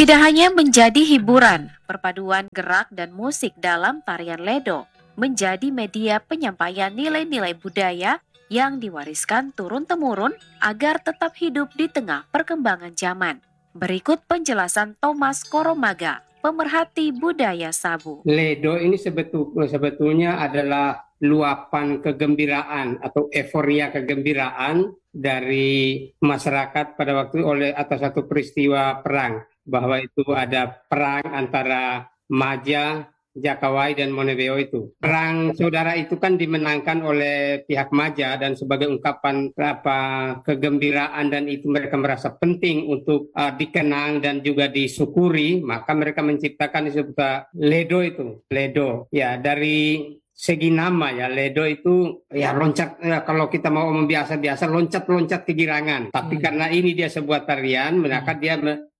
Tidak hanya menjadi hiburan, perpaduan gerak dan musik dalam tarian Ledo menjadi media penyampaian nilai-nilai budaya yang diwariskan turun-temurun agar tetap hidup di tengah perkembangan zaman. Berikut penjelasan Thomas Koromaga, pemerhati budaya Sabu. Ledo ini sebetulnya adalah luapan kegembiraan atau euforia kegembiraan dari masyarakat pada waktu atas satu peristiwa perang, bahwa itu ada perang antara Maja, Jakawai dan Monebeo itu. Perang saudara itu kan dimenangkan oleh pihak Maja, dan sebagai ungkapan kegembiraan dan itu mereka merasa penting untuk dikenang dan juga disyukuri, maka mereka menciptakan disebut Ledo itu. Ledo ya, dari segi nama ya, Ledo itu ya loncat ya, kalau kita mau biasa-biasa loncat-loncat kegirangan. Tapi karena ini dia sebuah tarian, maka dia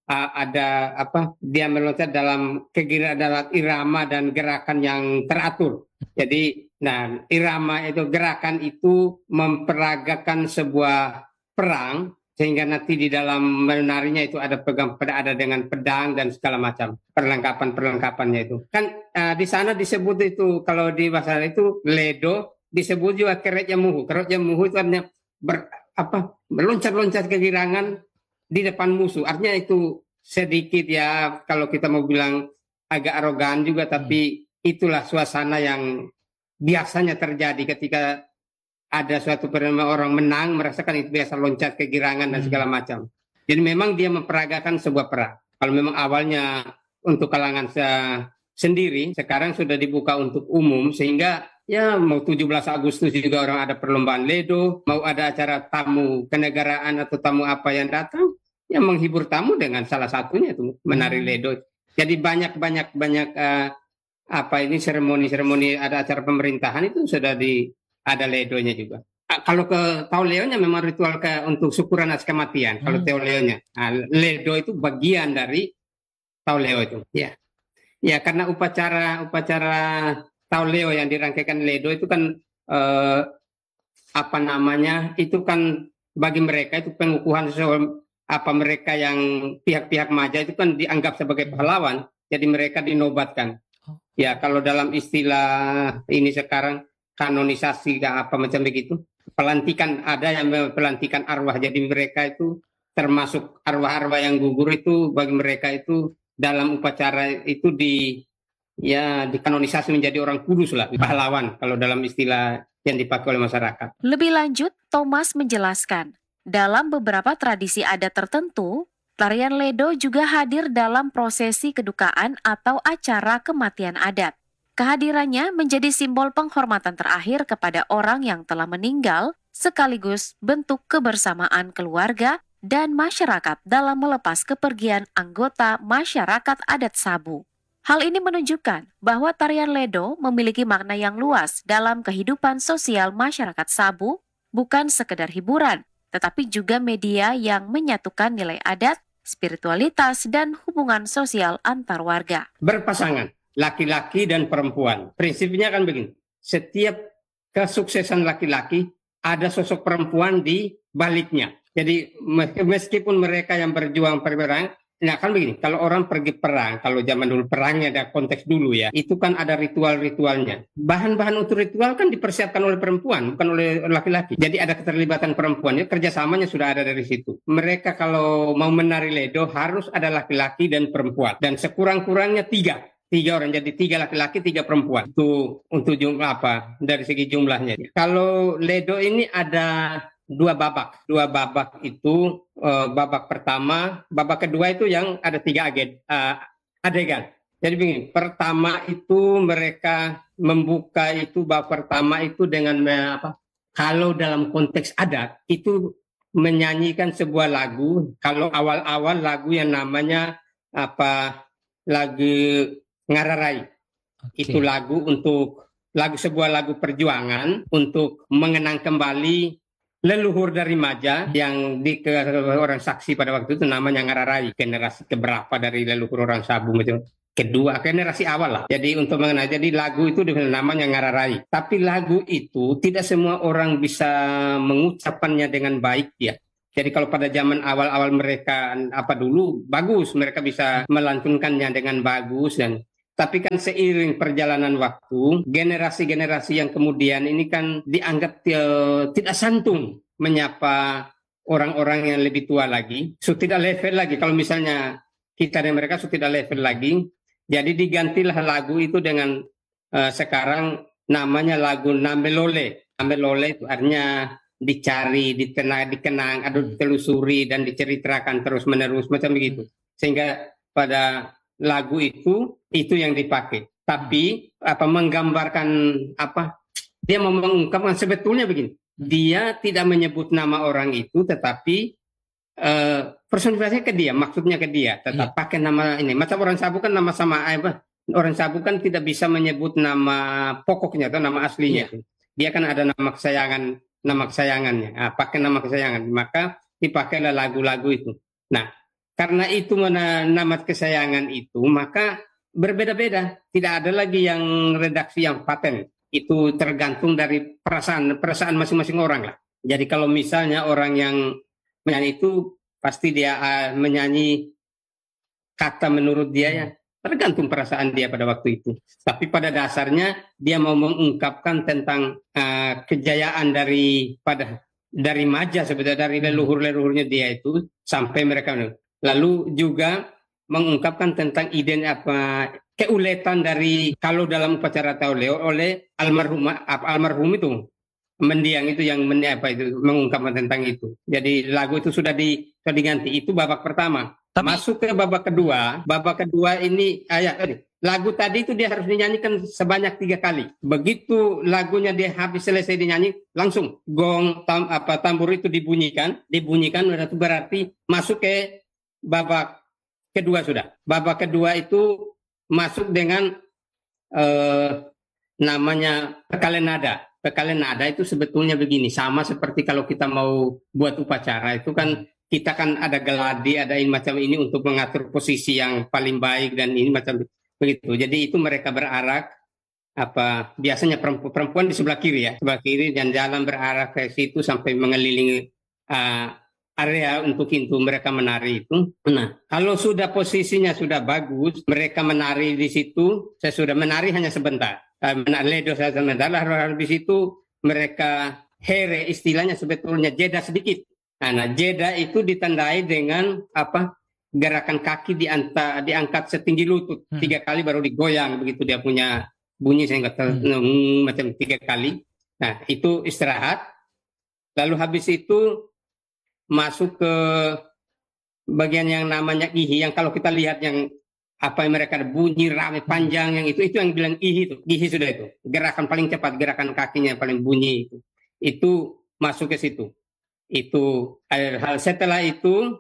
dia meloncat dalam dalam irama dan gerakan yang teratur. Jadi irama itu, gerakan itu memperagakan sebuah perang, sehingga nanti di dalam menarinya itu ada dengan pedang dan segala macam perlengkapannya itu kan di sana disebut itu, kalau di bahasa itu Ledo disebut juga kerotnya muhu itu artinya meloncat-loncat kegirangan di depan musuh. Artinya itu sedikit ya, kalau kita mau bilang agak arogan juga, tapi itulah suasana yang biasanya terjadi ketika ada suatu orang menang, merasakan itu biasa loncat kegirangan dan segala macam. Jadi memang dia memperagakan sebuah perang. Kalau memang awalnya untuk kalangan sendiri, sekarang sudah dibuka untuk umum, sehingga ya mau 17 Agustus juga orang ada perlombaan Ledo, mau ada acara tamu kenegaraan atau tamu apa yang datang, yang menghibur tamu dengan salah satunya itu menari Ledo. Jadi banyak seremoni ada acara pemerintahan itu sudah ada Ledonya juga. Kalau ke Tauleonya memang ritual untuk syukuran atas kematian. Kalau Tauleonya, Ledo itu bagian dari Tauleo itu. Ya, karena upacara Tauleo yang dirangkaikan Ledo itu kan itu kan bagi mereka itu pengukuhan mereka yang pihak-pihak Maja itu kan dianggap sebagai pahlawan, jadi mereka dinobatkan. Ya, kalau dalam istilah ini sekarang kanonisasi macam begitu, pelantikan, ada yang pelantikan arwah, jadi mereka itu termasuk arwah-arwah yang gugur itu, bagi mereka itu dalam upacara itu dikanonisasi menjadi orang kudus lah, pahlawan kalau dalam istilah yang dipakai oleh masyarakat. Lebih lanjut, Thomas menjelaskan, dalam beberapa tradisi adat tertentu, tarian Ledo juga hadir dalam prosesi kedukaan atau acara kematian adat. Kehadirannya menjadi simbol penghormatan terakhir kepada orang yang telah meninggal, sekaligus bentuk kebersamaan keluarga dan masyarakat dalam melepas kepergian anggota masyarakat adat Sabu. Hal ini menunjukkan bahwa tarian Ledo memiliki makna yang luas dalam kehidupan sosial masyarakat Sabu, bukan sekedar hiburan, tetapi juga media yang menyatukan nilai adat, spiritualitas, dan hubungan sosial antar warga. Berpasangan laki-laki dan perempuan. Prinsipnya kan begini, setiap kesuksesan laki-laki ada sosok perempuan di baliknya. Jadi meskipun mereka yang berjuang perang, kan begini, kalau orang pergi perang, kalau zaman dulu perangnya ada konteks dulu ya, itu kan ada ritual-ritualnya. Bahan-bahan untuk ritual kan dipersiapkan oleh perempuan, bukan oleh laki-laki. Jadi ada keterlibatan perempuan, ya, kerjasamanya sudah ada dari situ. Mereka kalau mau menari Ledo harus ada laki-laki dan perempuan, dan sekurang-kurangnya tiga orang, jadi 3 laki-laki 3 perempuan. Itu untuk jumlah dari segi jumlahnya. Kalau Ledo ini ada 2 babak itu babak pertama, babak kedua itu yang ada 3 adegan. Jadi begini, pertama itu mereka membuka itu babak pertama itu dengan kalau dalam konteks adat itu menyanyikan sebuah lagu. Kalau awal-awal lagu yang namanya lagu Ngararai. Itu sebuah lagu perjuangan untuk mengenang kembali leluhur dari Maja yang orang saksi pada waktu itu namanya Ngararai. Generasi keberapa dari leluhur orang Sabu itu? Kedua, generasi awal lah. Jadi untuk mengenal, jadi lagu itu namanya Ngararai. Tapi lagu itu tidak semua orang bisa mengucapkannya dengan baik ya. Jadi kalau pada zaman awal-awal mereka dulu bagus, mereka bisa melantunkannya dengan bagus tapi kan seiring perjalanan waktu, generasi-generasi yang kemudian ini kan dianggap tidak santun menyapa orang-orang yang lebih tua lagi, tidak level lagi. Kalau misalnya kita dan mereka tidak level lagi, jadi digantilah lagu itu dengan sekarang namanya lagu Nambelole. Nambelole itu artinya dicari, dikenang, ditelusuri dan diceritakan terus-menerus macam begitu. Sehingga pada lagu itu yang dipakai. Tapi menggambarkan dia mengungkapkan sebetulnya begini. Dia tidak menyebut nama orang itu, tetapi personifikasinya ke dia, maksudnya ke dia. Tetap pakai nama ini. Macam orang Sabu kan nama sama orang Sabu kan tidak bisa menyebut nama pokoknya atau nama aslinya. Dia kan ada nama kesayangannya, pakai nama kesayangan, maka dipakailah lagu-lagu itu. Nah, karena itu nama kesayangan itu, maka berbeda-beda. Tidak ada lagi yang redaksi yang paten. Itu tergantung dari perasaan masing-masing orang lah. Jadi kalau misalnya orang yang menyanyi itu, pasti dia menyanyi kata menurut dia ya, tergantung perasaan dia pada waktu itu. Tapi pada dasarnya dia mau mengungkapkan tentang kejayaan dari Maja sebetulnya, dari leluhur-leluhurnya dia itu sampai mereka. Lalu juga mengungkapkan tentang keuletan dari kalau dalam upacara tauleo oleh almarhum itu mendiang itu yang mengungkapkan tentang itu. Jadi lagu itu sudah diganti. Itu babak pertama. Masuk ke babak kedua. Babak kedua ini lagu tadi itu dia harus dinyanyikan sebanyak 3 kali. Begitu lagunya dia habis selesai dinyanyi, langsung gong tambur itu dibunyikan itu berarti masuk ke babak kedua sudah. Babak kedua itu masuk dengan namanya pekalen nada. Pekalen nada itu sebetulnya begini, sama seperti kalau kita mau buat upacara itu kan kita kan ada geladi, ada macam ini untuk mengatur posisi yang paling baik dan ini macam begitu. Jadi itu mereka berarak biasanya perempuan di sebelah kiri dan jalan berarak ke situ sampai mengelilingi area untuk itu mereka menari itu. Nah, kalau sudah posisinya sudah bagus, mereka menari di situ. Saya sudah menari hanya sebentar. Ledo saya sebentar. Lalu di situ mereka istilahnya sebetulnya jeda sedikit. Nah, jeda itu ditandai dengan gerakan kaki diangkat setinggi lutut 3 kali baru digoyang begitu dia punya bunyi sehingga macam 3 kali. Nah, itu istirahat. Lalu habis itu masuk ke bagian yang namanya ihi, yang kalau kita lihat yang yang mereka bunyi rame panjang yang itu yang bilang ihi itu. Ihi sudah itu. Gerakan paling cepat, gerakan kakinya paling bunyi itu. Itu masuk ke situ. Itu hal setelah itu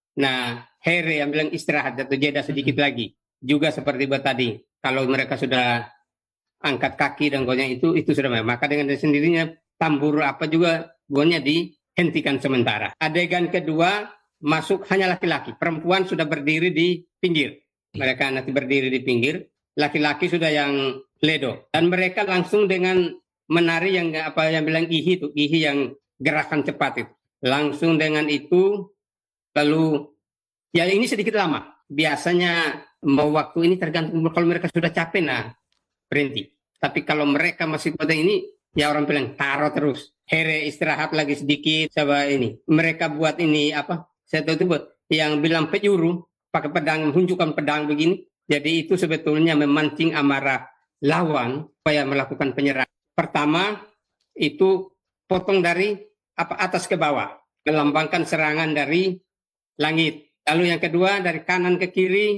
here yang bilang istirahat atau jeda sedikit lagi. Juga seperti tadi. Kalau mereka sudah angkat kaki dan gonya itu sudah maka dengan sendirinya tambur juga gonya dihentikan sementara. Adegan kedua masuk hanya laki-laki. Perempuan sudah berdiri di pinggir. Mereka nanti berdiri di pinggir. Laki-laki sudah yang ledo. Dan mereka langsung dengan menari yang bilang ihi itu. Ihi yang gerakan cepat itu. Langsung dengan itu lalu ini sedikit lama. Biasanya mau waktu ini tergantung kalau mereka sudah capek berhenti. Tapi kalau mereka masih pada ini ya orang bilang taruh terus. Here istirahat lagi sedikit coba ini. Mereka buat ini saya tahu itu buat yang bilang penyuruh pakai pedang, menunjukkan pedang begini. Jadi itu sebetulnya memancing amarah lawan supaya melakukan penyerangan. Pertama itu potong dari atas ke bawah, melambangkan serangan dari langit. Lalu yang kedua dari kanan ke kiri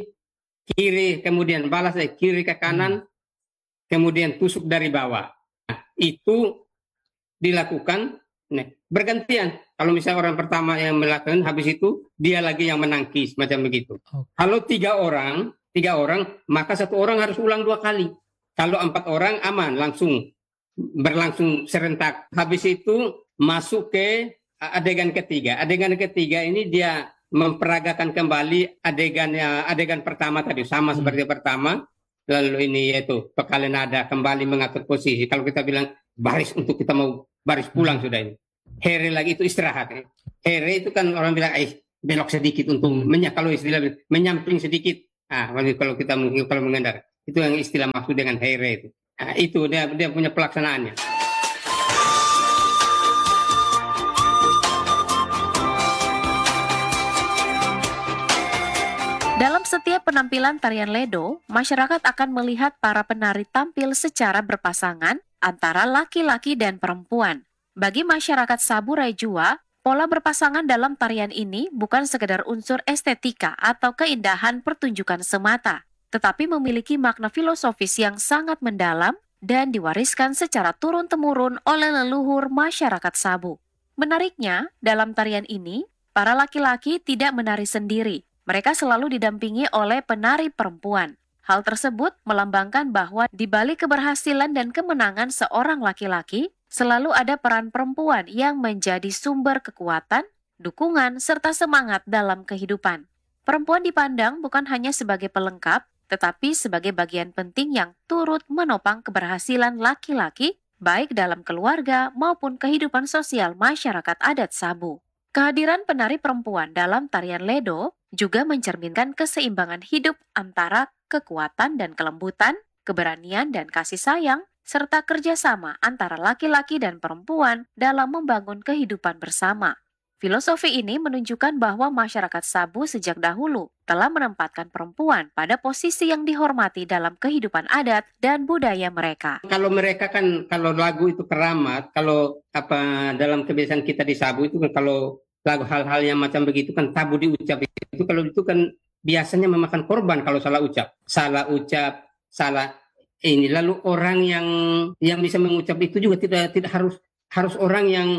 kemudian balas dari kiri ke kanan, kemudian tusuk dari bawah. Nah, itu dilakukan bergantian. Kalau misalnya orang pertama yang melakukan, habis itu dia lagi yang menangkis macam begitu. Kalau 3 orang, maka 1 orang harus ulang 2 kali. Kalau 4 orang aman, berlangsung serentak. Habis itu masuk ke adegan ketiga. Adegan ketiga ini dia memperagakan kembali adegan pertama tadi sama seperti pertama. Lalu ini yaitu pekalen nada kembali mengatur posisi. Kalau kita bilang baris untuk kita mau baris pulang sudah ini. Here lagi itu istirahat. Here itu kan orang bilang, belok sedikit untuk kalau istilah menyamping sedikit. Kalau kita kalau mengendar, itu yang istilah maksud dengan here itu. Itu dia punya pelaksanaannya. Dalam setiap penampilan tarian Ledo, masyarakat akan melihat para penari tampil secara berpasangan antara laki-laki dan perempuan. Bagi masyarakat Saburai Jua, pola berpasangan dalam tarian ini bukan sekedar unsur estetika atau keindahan pertunjukan semata, tetapi memiliki makna filosofis yang sangat mendalam dan diwariskan secara turun-temurun oleh leluhur masyarakat Sabu. Menariknya, dalam tarian ini, para laki-laki tidak menari sendiri. Mereka selalu didampingi oleh penari perempuan. Hal tersebut melambangkan bahwa di balik keberhasilan dan kemenangan seorang laki-laki, selalu ada peran perempuan yang menjadi sumber kekuatan, dukungan, serta semangat dalam kehidupan. Perempuan dipandang bukan hanya sebagai pelengkap, tetapi sebagai bagian penting yang turut menopang keberhasilan laki-laki, baik dalam keluarga maupun kehidupan sosial masyarakat adat Sabu. Kehadiran penari perempuan dalam tarian Ledo juga mencerminkan keseimbangan hidup antara kekuatan dan kelembutan, keberanian dan kasih sayang, serta kerjasama antara laki-laki dan perempuan dalam membangun kehidupan bersama. Filosofi ini menunjukkan bahwa masyarakat Sabu sejak dahulu telah menempatkan perempuan pada posisi yang dihormati dalam kehidupan adat dan budaya mereka. Kalau mereka kan, kalau lagu itu keramat, kalau dalam kebiasaan kita di Sabu itu kan kalau lagu hal-hal yang macam begitu kan tabu diucap itu, kalau itu kan biasanya memakan korban kalau salah ucap, salah ini. Lalu orang yang bisa mengucap itu juga tidak harus orang yang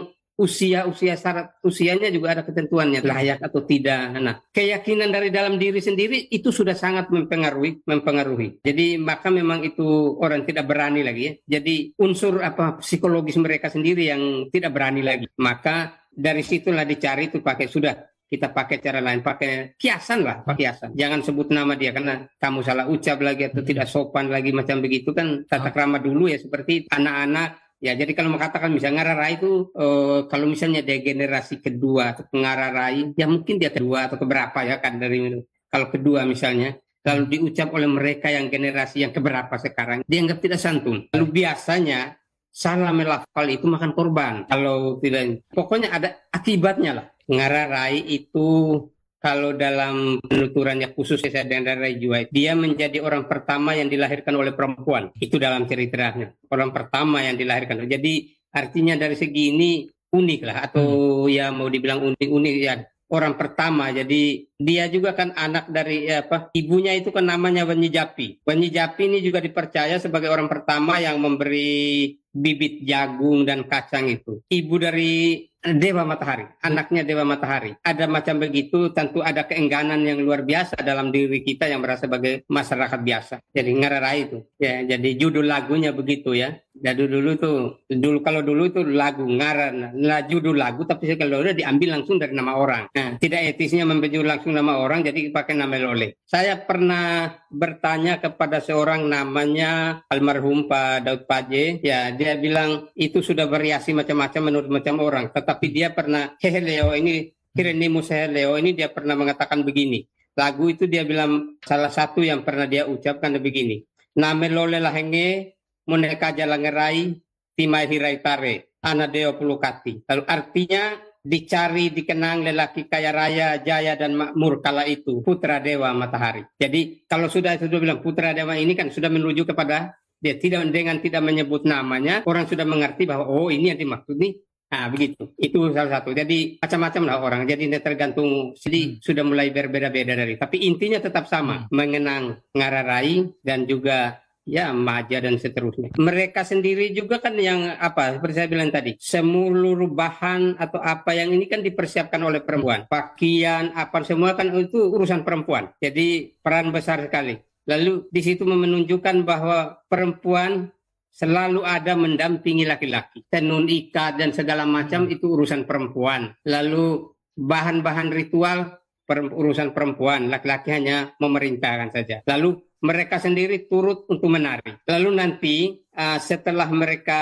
syarat usianya juga ada ketentuannya, layak atau tidak. Nah, keyakinan dari dalam diri sendiri itu sudah sangat mempengaruhi. Jadi maka memang itu orang tidak berani lagi ya. Jadi unsur psikologis mereka sendiri yang tidak berani lagi. Maka dari situlah dicari itu kita pakai cara lain, pakai kiasan. Jangan sebut nama dia karena kamu salah ucap lagi atau tidak sopan lagi macam begitu kan tata krama dulu ya, seperti anak-anak. Ya, jadi kalau mengatakan misalnya ngararai itu kalau misalnya dia generasi kedua atau ngararai, ya mungkin dia kedua atau keberapa ya kan kalau kedua misalnya, lalu diucap oleh mereka yang generasi yang keberapa sekarang, dianggap tidak santun. Lalu biasanya salah melafal itu makan korban. Kalau tidak, pokoknya ada akibatnya lah. Ngararai itu kalau dalam penuturannya khusus Ngararai Jua, dia menjadi orang pertama yang dilahirkan oleh perempuan. Itu dalam ceritanya. Orang pertama yang dilahirkan. Jadi artinya dari segi ini unik lah, atau ya mau dibilang unik ya. Orang pertama, jadi dia juga kan anak dari ibunya itu kan namanya Wanyi Japi. Wanyi Japi ini juga dipercaya sebagai orang pertama yang memberi bibit jagung dan kacang itu. Ibu dari Dewa Matahari, anaknya Dewa Matahari. Ada macam begitu, tentu ada keengganan yang luar biasa dalam diri kita yang merasa sebagai masyarakat biasa. Jadi ngararai itu. Ya, jadi judul lagunya begitu ya. Jadi kalau dulu itu lagu ngaran, judul lagu, tapi kalau udah diambil langsung dari nama orang. Nah, tidak etisnya membentuk langsung nama orang, jadi pakai nama Lole. Saya pernah bertanya kepada seorang namanya almarhum Pak Daud Paje, ya dia bilang itu sudah variasi macam-macam menurut macam orang. Tetapi dia pernah Leo ini dia pernah mengatakan begini. Lagu itu dia bilang salah satu yang pernah dia ucapkan begini. Name Lole lahenge moneka jalangerai timai hirai tare anadeo pulukati. Lalu artinya dicari, dikenang lelaki kaya raya, jaya dan makmur kala itu, putra Dewa Matahari. Jadi kalau sudah bilang putra Dewa ini kan sudah menuju kepada dia, dengan tidak menyebut namanya, orang sudah mengerti bahwa oh ini yang dimaksud nih. Nah begitu, itu salah satu. Jadi macam-macam lah orang. Jadi tergantung, jadi sudah mulai berbeda-beda tapi intinya tetap sama, mengenang ngararai dan juga ya maja dan seterusnya. Mereka sendiri juga kan yang seperti saya bilang tadi, seluruh bahan atau apa yang ini kan dipersiapkan oleh perempuan. Pakaian semua kan itu urusan perempuan. Jadi peran besar sekali. Lalu di situ menunjukkan bahwa perempuan selalu ada mendampingi laki-laki. Tenun ikat dan segala macam itu urusan perempuan. Lalu bahan-bahan ritual urusan perempuan, laki-laki hanya memerintahkan saja. Lalu mereka sendiri turut untuk menari. Lalu nanti setelah mereka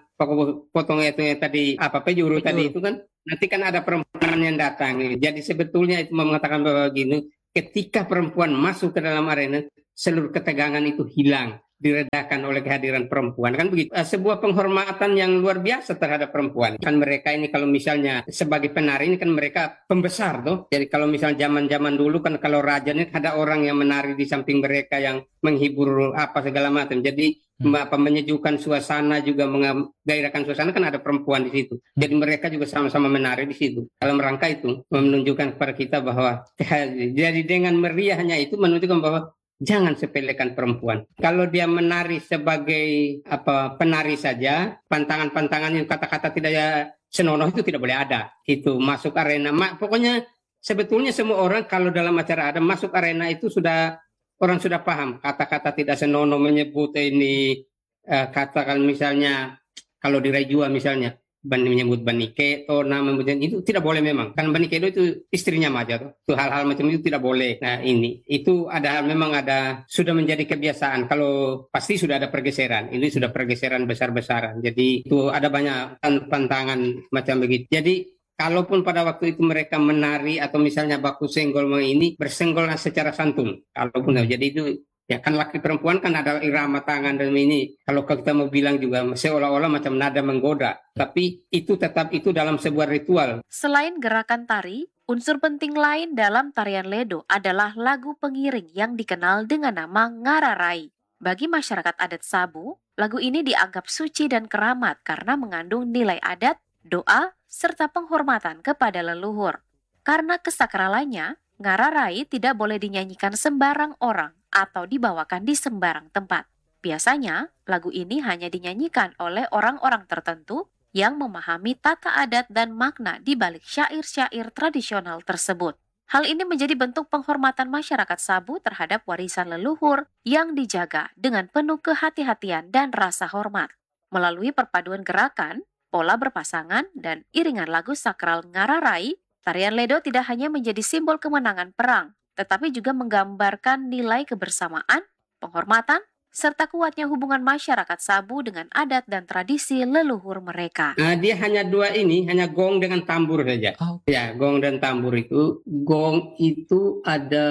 potong itu yang tadi pejuru tadi itu kan, nanti kan ada perempuan yang datang. Jadi sebetulnya itu mengatakan bahwa gini, ketika perempuan masuk ke dalam arena, seluruh ketegangan itu hilang, diredakan oleh kehadiran perempuan, kan begitu. Sebuah penghormatan yang luar biasa terhadap perempuan. Kan mereka ini kalau misalnya sebagai penari ini kan mereka pembesar tuh. Jadi kalau misalnya zaman-zaman dulu kan kalau raja ini ada orang yang menari di samping mereka yang menghibur apa segala macam. Jadi menyejukkan suasana juga menggairahkan suasana kan ada perempuan di situ. Jadi mereka juga sama-sama menari di situ. Dalam rangka itu menunjukkan kepada kita bahwa jadi dengan meriahnya itu menunjukkan bahwa jangan sepelekan perempuan. Kalau dia menari sebagai penari saja, pantangan-pantangan yang kata-kata tidak senonoh itu tidak boleh ada. Itu masuk arena. Pokoknya sebetulnya semua orang kalau dalam acara ada masuk arena itu orang sudah paham kata-kata tidak senonoh menyebut ini katakan misalnya kalau di Rejua misalnya menyebut Baniketo, nama itu tidak boleh memang. Kan Baniketo itu istrinya Maja tuh. Itu hal-hal macam itu tidak boleh. Nah ini itu memang ada sudah menjadi kebiasaan. Kalau pasti sudah ada pergeseran. Ini sudah pergeseran besar-besaran. Jadi itu ada banyak pantangan macam begitu. Jadi kalaupun pada waktu itu mereka menari atau misalnya baku senggol ini bersenggol secara santun. Kalaupun jadi itu ya kan laki perempuan kan ada irama tangan dan ini. Kalau kita mau bilang juga seolah-olah macam nada menggoda. Tapi itu tetap itu dalam sebuah ritual. Selain gerakan tari, unsur penting lain dalam tarian Ledo adalah lagu pengiring yang dikenal dengan nama Ngararai. Bagi masyarakat adat Sabu, lagu ini dianggap suci dan keramat karena mengandung nilai adat, doa, serta penghormatan kepada leluhur. Karena kesakralannya, Ngararai tidak boleh dinyanyikan sembarang orang atau dibawakan di sembarang tempat. Biasanya, lagu ini hanya dinyanyikan oleh orang-orang tertentu yang memahami tata adat dan makna di balik syair-syair tradisional tersebut. Hal ini menjadi bentuk penghormatan masyarakat Sabu terhadap warisan leluhur yang dijaga dengan penuh kehati-hatian dan rasa hormat. Melalui perpaduan gerakan, pola berpasangan, dan iringan lagu sakral Ngararai, tarian Ledo tidak hanya menjadi simbol kemenangan perang, tetapi juga menggambarkan nilai kebersamaan, penghormatan, serta kuatnya hubungan masyarakat Sabu dengan adat dan tradisi leluhur mereka. Dia hanya dua ini, hanya gong dengan tambur saja. Ya, gong dan tambur itu. Gong itu ada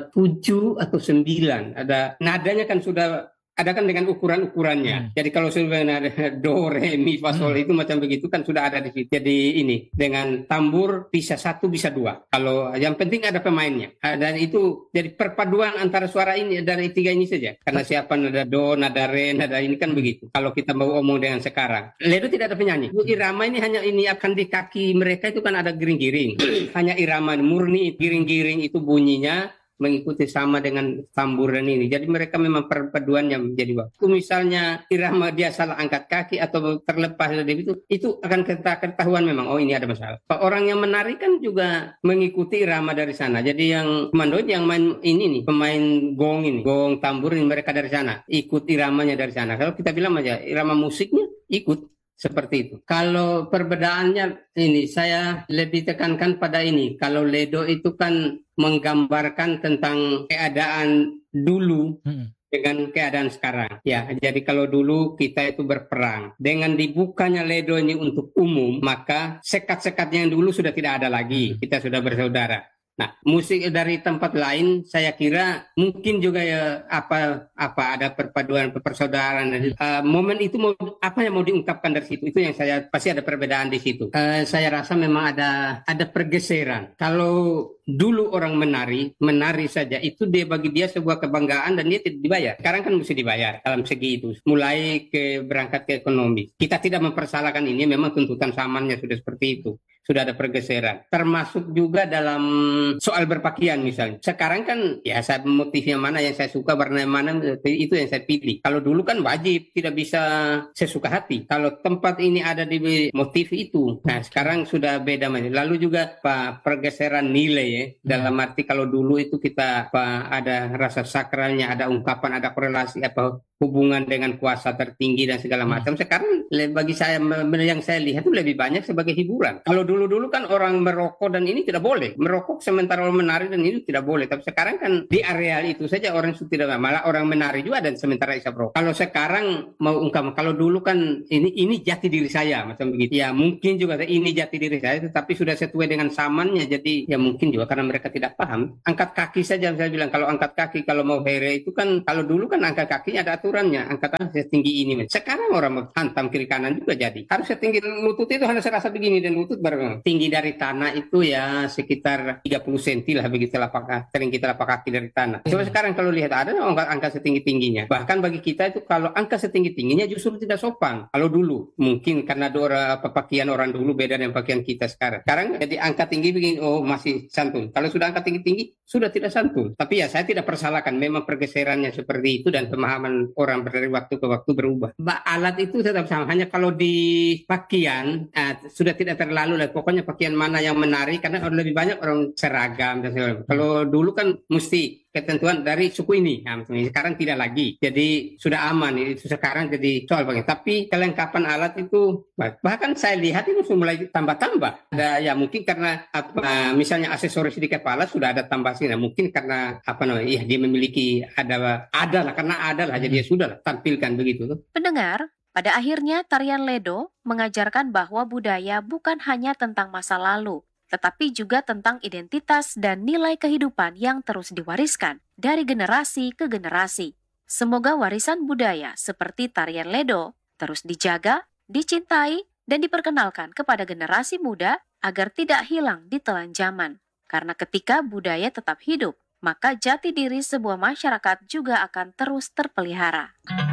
7 atau 9. Ada nadanya kan sudah ada kan dengan ukuran-ukurannya. Jadi kalau sudah ada do, re, mi, fa, sol itu macam begitu kan sudah ada di situ. Jadi ini dengan tambur bisa 1 bisa 2. Kalau yang penting ada pemainnya. Dan itu jadi perpaduan antara suara ini dari 3 ini saja. Karena siapa nada do, nada re, nada ini kan begitu. Kalau kita mau omong dengan sekarang. Ledo tidak ada penyanyi. Irama ini hanya ini akan di kaki mereka itu kan ada giring-giring. Hanya irama murni giring-giring itu bunyinya mengikuti sama dengan tamburan ini. Jadi mereka memang perpaduannya menjadi waktu. Misalnya irama dia salah angkat kaki atau terlepas dari itu akan kita ketahuan memang oh ini ada masalah. Orang yang menari kan juga mengikuti irama dari sana. Jadi yang komando yang main ini nih, pemain gong ini, gong tambur ini mereka dari sana, ikut iramanya dari sana. Kalau kita bilang aja irama musiknya ikut. Seperti itu. Kalau perbedaannya ini saya lebih tekankan pada ini. Kalau Ledo itu kan menggambarkan tentang keadaan dulu dengan keadaan sekarang. Ya, jadi kalau dulu kita itu berperang. Dengan dibukanya Ledo ini untuk umum, maka sekat-sekatnya yang dulu sudah tidak ada lagi. Kita sudah bersaudara. Nah, musik dari tempat lain saya kira mungkin juga ya ada perpaduan persaudaraan. Momen itu apa yang mau diungkapkan dari situ itu yang saya pasti ada perbedaan di situ. Saya rasa memang ada pergeseran. Kalau dulu orang menari saja itu bagi dia sebuah kebanggaan dan dia tidak dibayar. Sekarang kan mesti dibayar dalam segi itu. Mulai berangkat ke ekonomi. Kita tidak mempersalahkan ini, memang tuntutan zamannya sudah seperti itu. Sudah ada pergeseran. Termasuk juga dalam soal berpakaian misalnya. Sekarang kan ya motifnya mana yang saya suka, warna mana itu yang saya pilih. Kalau dulu kan wajib, tidak bisa sesuka hati. Kalau tempat ini ada di motif itu. Nah sekarang sudah beda. Lalu juga pergeseran nilai ya. Dalam arti kalau dulu itu kita ada rasa sakralnya, ada ungkapan, ada korelasi hubungan dengan kuasa tertinggi dan segala macam. Sekarang bagi saya yang saya lihat itu lebih banyak sebagai hiburan. Kalau dulu-dulu kan orang merokok dan ini tidak boleh. Merokok sementara orang menari dan ini tidak boleh. Tapi sekarang kan di areal itu saja orang itu tidak, malah orang menari juga dan sementara isap rokok. Kalau sekarang mau ungkap, kalau dulu kan ini jati diri saya macam begitu. Ya mungkin juga ini jati diri saya, tetapi sudah sesuai dengan zamannya. Jadi ya mungkin juga karena mereka tidak paham. Angkat kaki saja saya bilang, kalau angkat kaki kalau mau here itu kan, kalau dulu kan angkat kakinya ada aturannya, angkatan setinggi ini. Sekarang orang hantam kiri kanan juga jadi. Harus setinggi lutut itu hanya serasa begini, dan lutut baru tinggi dari tanah itu ya sekitar 30 cm lah begitu telapak kaki dari tanah. Coba sekarang kalau lihat ada angka setinggi-tingginya. Bahkan bagi kita itu kalau angka setinggi-tingginya justru tidak sopan. Kalau dulu mungkin karena pakaian orang dulu beda dengan pakaian kita sekarang. Sekarang jadi angka tinggi begini, oh masih santun. Kalau sudah angka tinggi-tinggi sudah tidak santun. Tapi ya saya tidak persalahkan, memang pergeserannya seperti itu dan pemahaman orang dari waktu ke waktu berubah. Alat itu tetap sama, hanya kalau di pakaian sudah tidak terlalu lah. Pokoknya pakaian mana yang menarik, karena lebih banyak orang seragam dan segala. Kalau dulu kan mesti ketentuan dari suku ini. Nah, sekarang tidak lagi. Jadi sudah aman. Itu sekarang jadi soal pakaian. Tapi kelengkapan alat itu bahkan saya lihat itu sudah mulai tambah-tambah. Ada ya mungkin karena misalnya aksesoris di kepala sudah ada tambah sih. Nah, mungkin karena ya dia memiliki ada lah, karena ada lah, jadi ya sudah lah, tampilkan begitu tuh. Pendengar, pada akhirnya tarian Ledo mengajarkan bahwa budaya bukan hanya tentang masa lalu, tetapi juga tentang identitas dan nilai kehidupan yang terus diwariskan dari generasi ke generasi. Semoga warisan budaya seperti tarian Ledo terus dijaga, dicintai, dan diperkenalkan kepada generasi muda agar tidak hilang di telan zaman. Karena ketika budaya tetap hidup, maka jati diri sebuah masyarakat juga akan terus terpelihara.